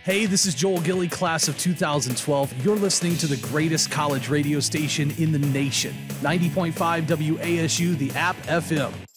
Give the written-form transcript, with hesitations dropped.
Hey, this is Joel Gilly, class of 2012. You're listening to the greatest college radio station in the nation. 90.5 WASU, the App FM.